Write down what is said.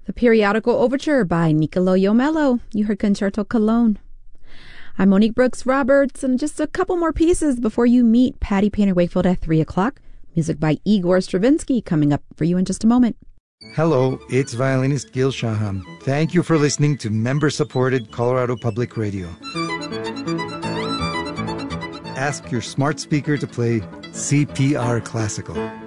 The Periodical Overture by Niccolò Jomello. You heard Concerto Cologne. I'm Monique Brooks Roberts, and just a couple more pieces before you meet Patty Painter Wakefield at 3 o'clock. Music by Igor Stravinsky coming up for you in just a moment. Hello, it's violinist Gil Shaham. Thank you for listening to member-supported Colorado Public Radio. Ask your smart speaker to play CPR Classical.